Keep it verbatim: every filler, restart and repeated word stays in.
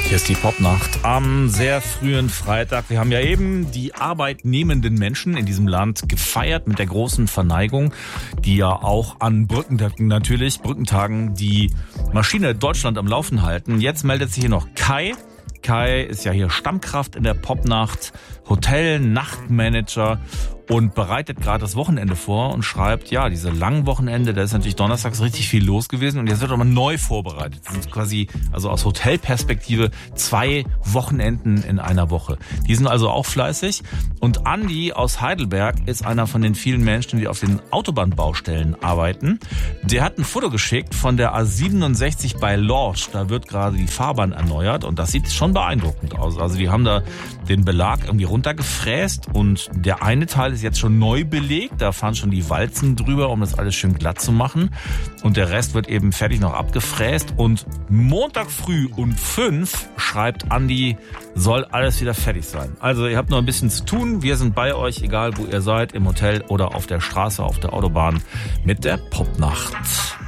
Hier ist die Popnacht am sehr frühen Freitag. Wir haben ja eben die arbeitnehmenden Menschen in diesem Land gefeiert mit der großen Verneigung, die ja auch an Brückentagen natürlich, Brückentagen die Maschine Deutschland am Laufen halten. Jetzt meldet sich hier noch Kai. Kai ist ja hier Stammkraft in der Popnacht, Hotel-Nachtmanager und bereitet gerade das Wochenende vor und schreibt, ja, diese langen Wochenende, da ist natürlich donnerstags richtig viel los gewesen und jetzt wird aber neu vorbereitet. Das sind quasi, also aus Hotelperspektive, zwei Wochenenden in einer Woche. Die sind also auch fleißig und Andi aus Heidelberg ist einer von den vielen Menschen, die auf den Autobahnbaustellen arbeiten. Der hat ein Foto geschickt von der A siebenundsechzig bei Lorsch. Da wird gerade die Fahrbahn erneuert und das sieht schon beeindruckend aus. Also die haben da den Belag irgendwie runtergefräst und der eine Teil ist jetzt schon neu belegt. Da fahren schon die Walzen drüber, um das alles schön glatt zu machen. Und der Rest wird eben fertig noch abgefräst. Und Montag früh um fünf schreibt Andi, soll alles wieder fertig sein. Also ihr habt noch ein bisschen zu tun. Wir sind bei euch, egal wo ihr seid, im Hotel oder auf der Straße, auf der Autobahn mit der Popnacht.